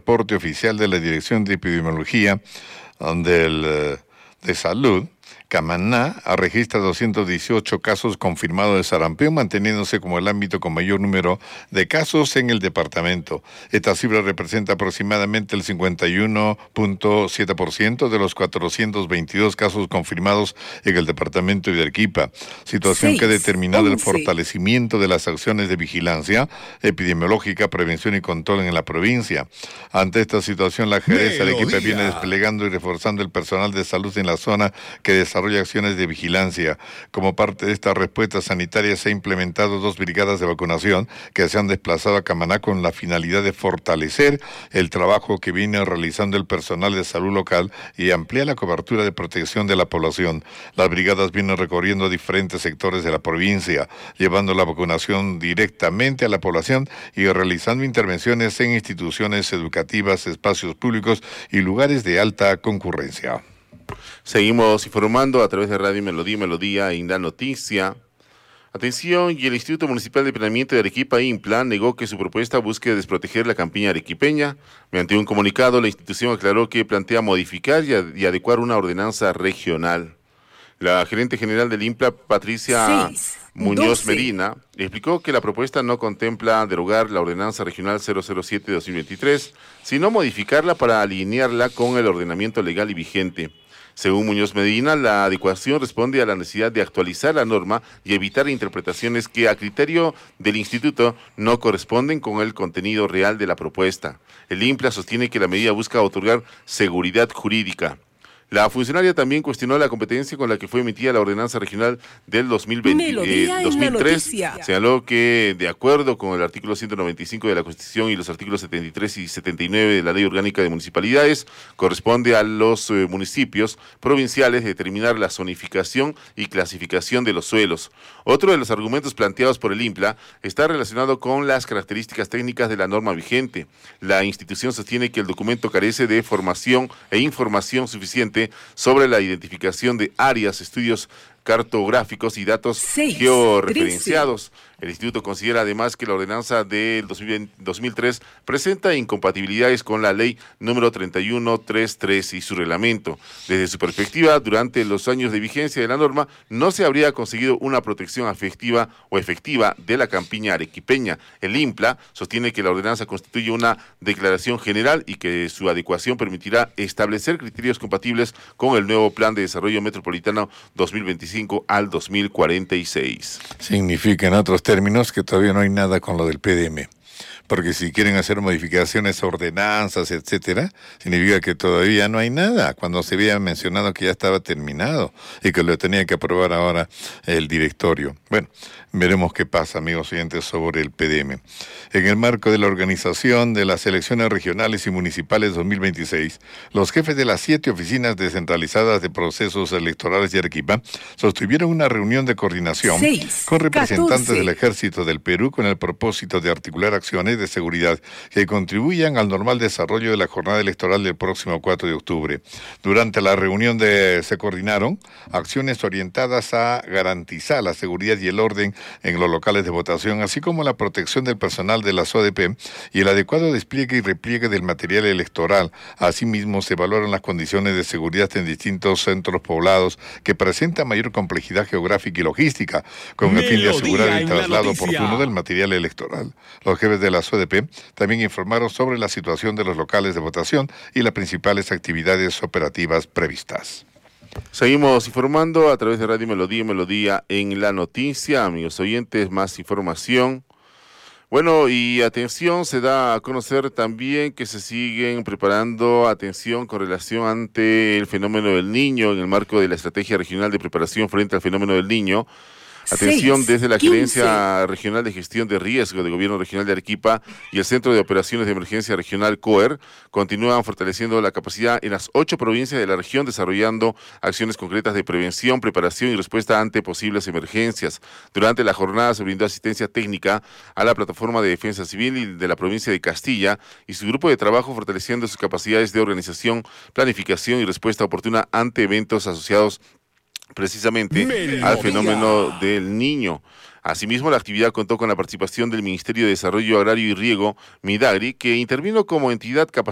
reporte oficial de la Dirección de Epidemiología de Salud, Camaná registra 218 casos confirmados de sarampión, manteniéndose como el ámbito con mayor número de casos en el departamento. Esta cifra representa aproximadamente el 51.7% de los 422 casos confirmados en el departamento de Arequipa, situación que ha determinado el fortalecimiento de las acciones de vigilancia epidemiológica, prevención y control en la provincia. Ante esta situación, la Gerencia de Arequipa viene desplegando y reforzando el personal de salud en la zona que desarrolla acciones de vigilancia. Como parte de esta respuesta sanitaria se han implementado 2 brigadas de vacunación que se han desplazado a Camaná con la finalidad de fortalecer el trabajo que viene realizando el personal de salud local y ampliar la cobertura de protección de la población. Las brigadas vienen recorriendo diferentes sectores de la provincia, llevando la vacunación directamente a la población y realizando intervenciones en instituciones educativas, espacios públicos y lugares de alta concurrencia. Seguimos informando a través de Radio Melodía en la noticia. Atención, y el Instituto Municipal de Planeamiento de Arequipa, INPLA, negó que su propuesta busque desproteger la campiña arequipeña. Mediante un comunicado, la institución aclaró que plantea modificar y adecuar una ordenanza regional. La gerente general del INPLA, Patricia Muñoz Medina, explicó que la propuesta no contempla derogar la ordenanza regional 007-2023, sino modificarla para alinearla con el ordenamiento legal y vigente. Según Muñoz Medina, la adecuación responde a la necesidad de actualizar la norma y evitar interpretaciones que a criterio del instituto no corresponden con el contenido real de la propuesta. El INPLA sostiene que la medida busca otorgar seguridad jurídica. La funcionaria también cuestionó la competencia con la que fue emitida la ordenanza regional del 2003. Señaló que, de acuerdo con el artículo 195 de la Constitución y los artículos 73 y 79 de la Ley Orgánica de Municipalidades, corresponde a los municipios provinciales determinar la zonificación y clasificación de los suelos. Otro de los argumentos planteados por el INPLA está relacionado con las características técnicas de la norma vigente. La institución sostiene que el documento carece de formación e información suficiente sobre la identificación de áreas, estudios cartográficos y datos georreferenciados. El instituto considera además que la ordenanza del 2003 presenta incompatibilidades con la ley número 3133 y su reglamento. Desde su perspectiva, durante los años de vigencia de la norma, no se habría conseguido una protección efectiva de la campiña arequipeña. El INPLA sostiene que la ordenanza constituye una declaración general y que su adecuación permitirá establecer criterios compatibles con el nuevo Plan de Desarrollo Metropolitano 2025 al 2046. Significa, en otros términos, que todavía no hay nada con lo del PDM. Porque si quieren hacer modificaciones, ordenanzas, etcétera, significa que todavía no hay nada, cuando se había mencionado que ya estaba terminado y que lo tenía que aprobar ahora el directorio. Bueno, veremos qué pasa, amigos oyentes, sobre el PDM. En el marco de la organización de las elecciones regionales y municipales 2026, los jefes de las 7 oficinas descentralizadas de procesos electorales de Arequipa sostuvieron una reunión de coordinación con representantes del Ejército del Perú con el propósito de articular acciones de seguridad que contribuyan al normal desarrollo de la jornada electoral del próximo 4 de octubre. Durante la reunión se coordinaron acciones orientadas a garantizar la seguridad y el orden en los locales de votación, así como la protección del personal de la ODP y el adecuado despliegue y repliegue del material electoral. Asimismo, se valoran las condiciones de seguridad en distintos centros poblados que presentan mayor complejidad geográfica y logística, con el fin de asegurar el traslado oportuno del material electoral. Los jefes de la ODP también informaron sobre la situación de los locales de votación y las principales actividades operativas previstas. Seguimos informando a través de Radio Melodía en la noticia. Amigos oyentes, más información. Bueno, y atención, se da a conocer también que se siguen preparando, atención, con relación ante el fenómeno del Niño en el marco de la Estrategia Regional de Preparación frente al fenómeno del Niño. Atención, desde la Gerencia Regional de Gestión de Riesgo del Gobierno Regional de Arequipa y el Centro de Operaciones de Emergencia Regional COER continúan fortaleciendo la capacidad en las 8 provincias de la región, desarrollando acciones concretas de prevención, preparación y respuesta ante posibles emergencias. Durante la jornada se brindó asistencia técnica a la Plataforma de Defensa Civil de la provincia de Castilla y su grupo de trabajo, fortaleciendo sus capacidades de organización, planificación y respuesta oportuna ante eventos asociados precisamente al fenómeno del Niño. Asimismo, la actividad contó con la participación del Ministerio de Desarrollo Agrario y Riego, MIDAGRI, que intervino como entidad